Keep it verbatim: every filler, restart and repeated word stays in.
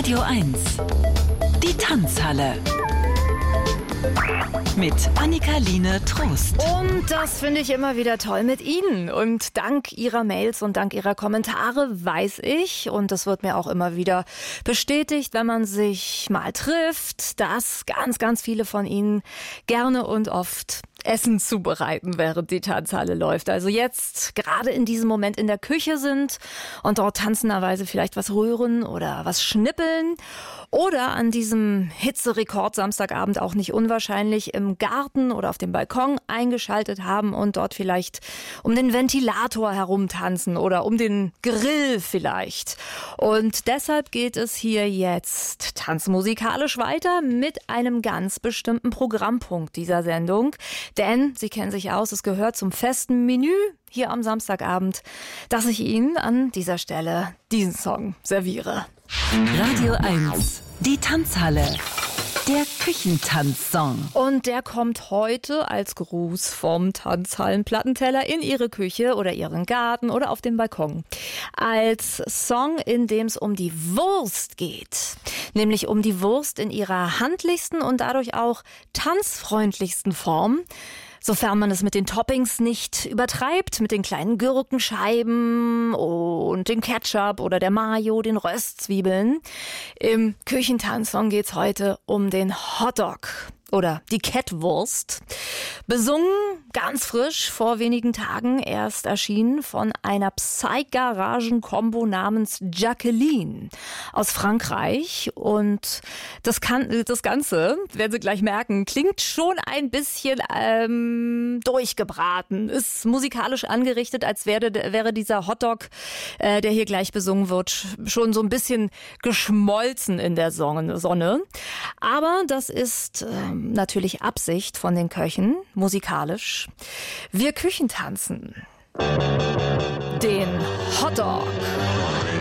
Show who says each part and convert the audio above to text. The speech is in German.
Speaker 1: Radio eins. Die Tanzhalle. Mit Annika-Line Trost.
Speaker 2: Und das finde ich immer wieder toll mit Ihnen. Und dank Ihrer Mails und dank Ihrer Kommentare weiß ich, und das wird mir auch immer wieder bestätigt, wenn man sich mal trifft, dass ganz, ganz viele von Ihnen gerne und oft Essen zubereiten, während die Tanzhalle läuft. Also jetzt gerade in diesem Moment in der Küche sind und dort tanzenderweise vielleicht was rühren oder was schnippeln. Oder an diesem Hitzerekord Samstagabend auch nicht unwahrscheinlich im Garten oder auf dem Balkon eingeschaltet haben und dort vielleicht um den Ventilator herumtanzen oder um den Grill vielleicht. Und deshalb geht es hier jetzt tanzmusikalisch weiter mit einem ganz bestimmten Programmpunkt dieser Sendung. Denn, Sie kennen sich aus, es gehört zum festen Menü hier am Samstagabend, dass ich Ihnen an dieser Stelle diesen Song serviere.
Speaker 1: Radio eins, die Tanzhalle. Der Küchentanzsong.
Speaker 2: Und der kommt heute als Gruß vom Tanzhallenplattenteller in Ihre Küche oder Ihren Garten oder auf dem Balkon. Als Song, in dem es um die Wurst geht. Nämlich um die Wurst in ihrer handlichsten und dadurch auch tanzfreundlichsten Form. Sofern man es mit den Toppings nicht übertreibt, mit den kleinen Gurkenscheiben und dem Ketchup oder der Mayo, den Röstzwiebeln. Im Küchentanzsong geht's heute um den Hotdog oder die Kettwurst. Besungen, ganz frisch, vor wenigen Tagen erst erschienen von einer Psy-Garagen-Kombo namens Jacqueline aus Frankreich. Und das, kann, das Ganze, werden Sie gleich merken, klingt schon ein bisschen ähm, durchgebraten. Ist musikalisch angerichtet, als wäre, wäre dieser Hotdog, äh, der hier gleich besungen wird, schon so ein bisschen geschmolzen in der Sonne. Aber das ist ähm, natürlich Absicht von den Köchen, musikalisch. Wir Küchentanzen den Hotdog.